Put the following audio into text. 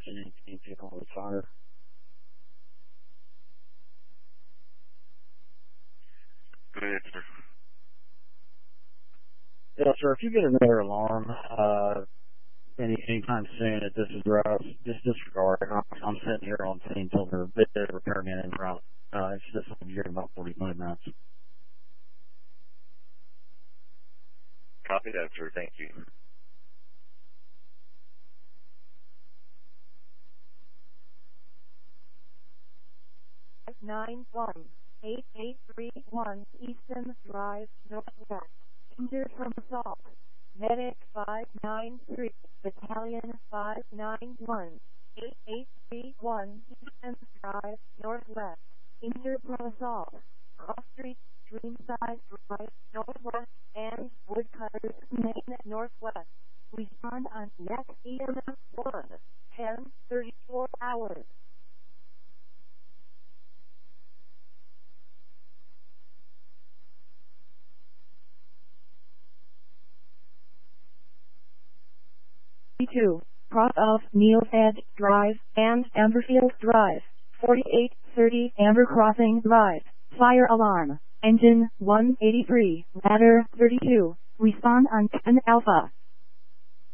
Washington, vehicle with fire. Go ahead, sir. Yeah, sir, if you get another alarm anytime soon at this address, just disregard it. I'm sitting here on scene until the repairman is out. It's just going to be here in about 45 minutes. Copy that, sir. Thank you. Nine 8831 Easton Drive, Northwest. Injured from assault. Medic 593, Battalion 591, 8831 Easton Drive, Northwest. Injured from assault. Cross Street, Dreamside Drive, Northwest, and Woodcutters, Main, Northwest. Respond on next EMS 1, 10:34 hours. Cross off Neil's Edge Drive and Amberfield Drive, 4830 Amber Crossing Drive. Fire alarm. Engine 183, ladder 32. Respond on 10 Alpha.